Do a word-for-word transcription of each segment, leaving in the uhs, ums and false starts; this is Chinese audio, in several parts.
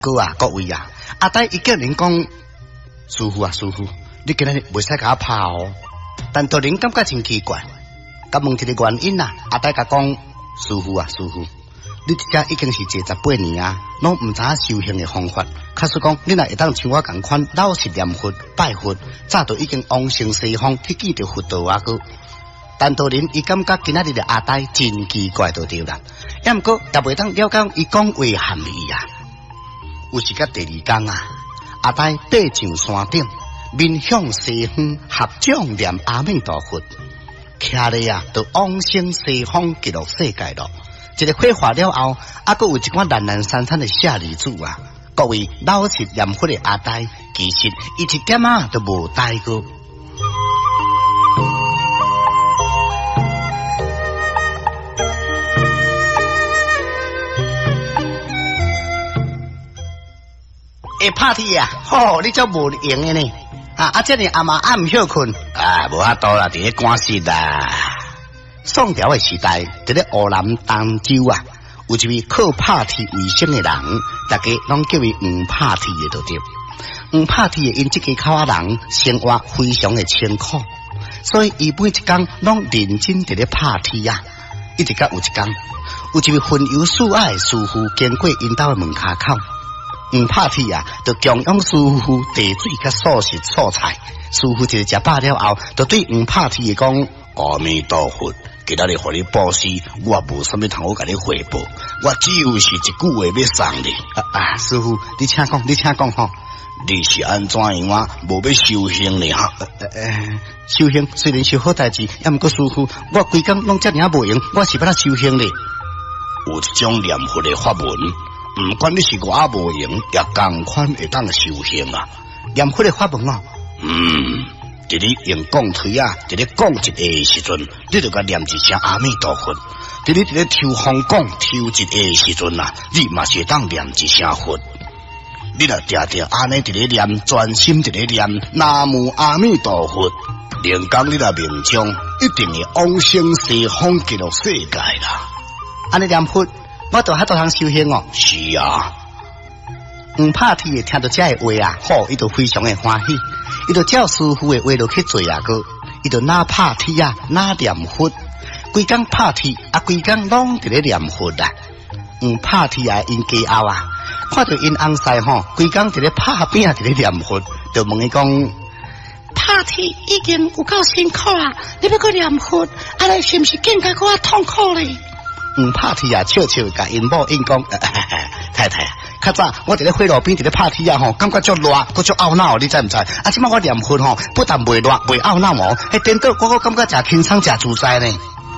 哥啊，各位啊，阿呆伊叫人讲，师傅啊，师傅，你今日袂使甲我拍哦。但道人感觉真奇怪，甲问一个原因啊，阿呆甲讲，师傅啊，师傅，你这家已经是坐十八年啊，拢唔知修行的方法。假使讲你若会当像我共款，老实念佛拜佛，早就已经往生西方去见着佛道啊个。但道人伊感觉今仔日的阿呆真奇怪就对啦，也毋过也袂当了解伊讲话含义啊。有时甲第二天啊，阿呆爬上山顶，面向西方，合掌念阿弥陀佛，徛咧啊，就往生西方极乐世界咯。一个火化了后，还佫有一寡懒懒散散的舍利子啊。各位老实念佛的阿呆，其实伊一点啊都无呆过。会拍铁啊！吼，你则无用的呢！啊，啊，这呢阿妈暗休困啊，无法度啦，伫咧关系啦。宋朝的时代，伫咧湖南儋州啊，有一位靠拍铁为生的人，大家拢叫伊黄拍铁的就对。黄拍铁的因这家口仔人生活非常的清苦，所以伊每一天拢认真伫咧拍铁啊。一直到有一天，有一位云游四海的师傅经过因兜的门口口。黄拍铁啊，就供养师傅茶水甲素食素菜。师傅就是食饱了后，就对黄拍铁讲：阿弥陀佛，今仔日互你布施，我无啥物通好甲你回报，我只有是一句话要送你。啊啊，师傅，你请讲，你请讲吼。你是安怎样啊？无要修行呢？哈？呃呃，修行虽然是好代志，也毋过师傅，我规工拢遮尔无用，我是要来修行咧。有一种念佛的法门。唔管你是我无用，也同款会当修行啊！念佛的法门啊，嗯，伫你用讲推啊，伫你讲一个的时阵，你就甲念一声阿弥陀佛；伫你伫咧抽风讲抽一个的时阵啊，你嘛是当念一声佛。你若定定安尼伫咧念，专心伫咧念南无阿弥陀佛，连讲你若命中一定会往生西方极乐世界啦！安尼念佛。我都还多通修行哦。是啊，黄拍铁听到这个话啊，吼，伊就非常的欢喜，伊就照师傅的话落去做啊个，伊就拿拍铁啊，拿念佛，规工拍铁啊，规工拢伫咧念佛啊。黄拍铁啊，因家后啊，看到因翁婿吼，规工伫咧拍饼伫咧念佛，就问伊讲：拍铁已经有够辛苦啦，你要搁念佛，安尼是毋是更加搁较痛苦咧？黄拍铁啊，笑笑甲因某应讲，太太，较早我伫咧火炉边伫咧拍铁啊吼，感觉足热，佮足懊恼，你知毋知？啊，即摆我念佛吼，不但袂热，袂懊恼哦，还颠倒我我感觉诚轻松、诚自在呢。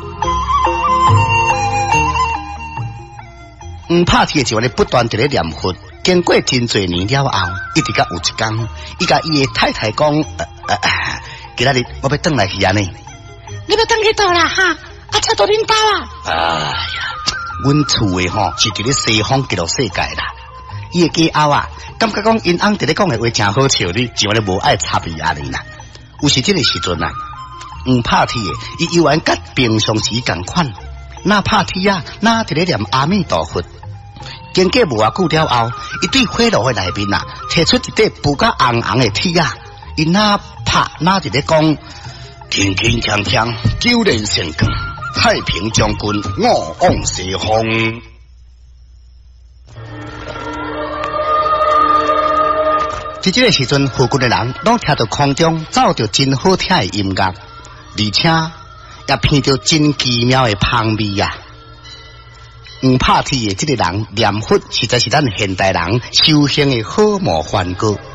黄拍铁就安尼不断伫咧念佛，经过真侪年了后，一直到有一天，伊甲伊的太太讲，呃呃，今仔日我要转来去啊呢。你要转去倒啦哈？啊，车到恁兜啊！哎呀，阮厝的吼是伫咧西方极乐世界啦。伊的家后啊，感觉讲因翁伫咧讲的话真好笑哩，就安尼无爱插伊安尼啦。有时这个时阵啊，黄拍铁的伊依然甲平常时共款，那拍铁啊，那伫咧念阿弥陀佛。经过无偌久了后，伊对火炉的内面啊，摕出一块不甲红红的铁啊，伊那拍那伫咧讲，轻轻锵锵，九连成功。太平将军我往西方。在这个时阵，附近的人拢听到空中走着真好听的音乐，而且也闻到真奇妙的香味啊！黄拍铁的这个人念佛，实在是咱现代人修行的好模范歌。